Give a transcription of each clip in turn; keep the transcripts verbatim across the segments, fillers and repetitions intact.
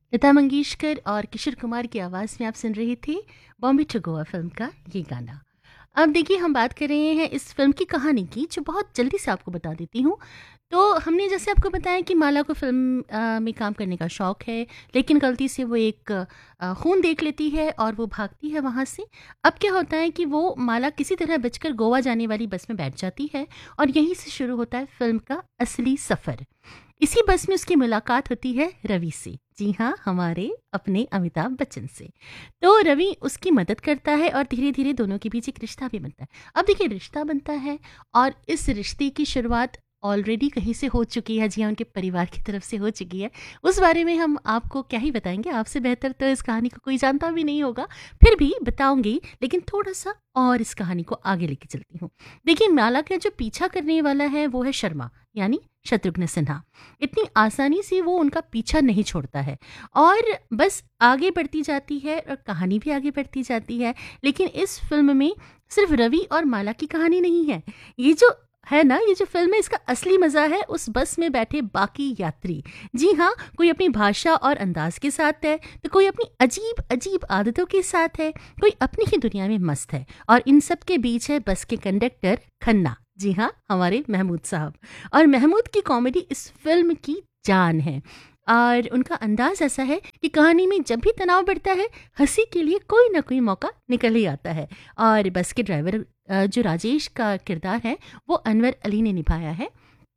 लता मंगेशकर और किशोर कुमार की आवाज़ में आप सुन रहे थे बॉम्बे टू गोवा फिल्म का ये गाना। अब देखिए, हम बात कर रहे हैं इस फिल्म की कहानी की, जो बहुत जल्दी से आपको बता देती हूँ। तो हमने जैसे आपको बताया कि माला को फिल्म अ, में काम करने का शौक है, लेकिन गलती से वो एक अ, खून देख लेती है और वो भागती है वहाँ से। अब क्या होता है कि वो माला किसी तरह बचकर गोवा जाने वाली बस में बैठ जाती है और यहीं से शुरू होता है फिल्म का असली सफ़र। इसी बस में उसकी मुलाकात होती है रवि से। जी हाँ, हमारे अपने अमिताभ बच्चन से। तो रवि उसकी मदद करता है और धीरे धीरे दोनों के बीच एक रिश्ता भी बनता है। अब देखिए, रिश्ता बनता है और इस रिश्ते की शुरुआत ऑलरेडी कहीं से हो चुकी है। जी हाँ, उनके परिवार की तरफ से हो चुकी है। उस बारे में हम आपको क्या ही बताएंगे, आपसे बेहतर तो इस कहानी को कोई जानता भी नहीं होगा। फिर भी बताऊंगी, लेकिन थोड़ा सा और इस कहानी को आगे लेके चलती हूँ। देखिए, माला का जो पीछा करने वाला है वो है शर्मा, यानी शत्रुघ्न सिन्हा। इतनी आसानी से वो उनका पीछा नहीं छोड़ता है और बस आगे बढ़ती जाती है और कहानी भी आगे बढ़ती जाती है। लेकिन इस फिल्म में सिर्फ रवि और माला की कहानी नहीं है। ये जो है ना, ये जो फिल्म है, इसका असली मजा है उस बस में बैठे बाकी यात्री। जी हाँ, कोई अपनी भाषा और अंदाज के साथ है, तो कोई अपनी अजीब अजीब आदतों के साथ है, कोई अपनी ही दुनिया में मस्त है। और इन सब के बीच है बस के कंडक्टर खन्ना। जी हाँ, हमारे महमूद साहब। और महमूद की कॉमेडी इस फिल्म की जान है और उनका अंदाज ऐसा है कि कहानी में जब भी तनाव बढ़ता है, हंसी के लिए कोई ना कोई मौका निकल ही आता है। और बस के ड्राइवर अ, जो राजेश का किरदार है, वो अनवर अली ने निभाया है,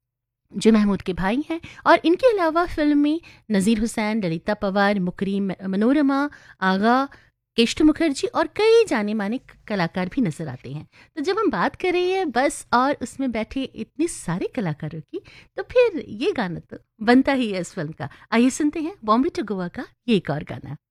जो महमूद के भाई हैं। और इनके अलावा फिल्म में नज़ीर हुसैन, ललिता पवार, मुकरी म- मनोरमा, आगा, केष्ट मुखर्जी और कई जाने माने क- कलाकार भी नजर आते हैं। तो जब हम बात कर रहे हैं बस और उसमें बैठे इतने सारे कलाकारों की, तो फिर ये गाना तो बनता ही है इस फिल्म का। आइए सुनते हैं बॉम्बे टू गोवा का ये एक और गाना।